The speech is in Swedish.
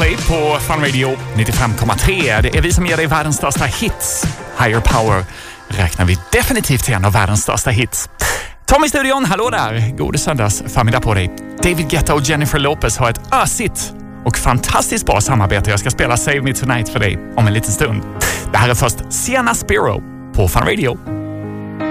Coldplay på Fun Radio 95,3. Det är vi som ger dig världens största hits. Higher Power räknar vi definitivt till en av världens största hits. Tom i studion, hallå där. God söndags förmiddag på dig. David Guetta och Jennifer Lopez har ett ösigt och fantastiskt bra samarbete. Jag ska spela Save Me Tonight för dig om en liten stund. Det här är först Sienna Spiro på Fun Radio.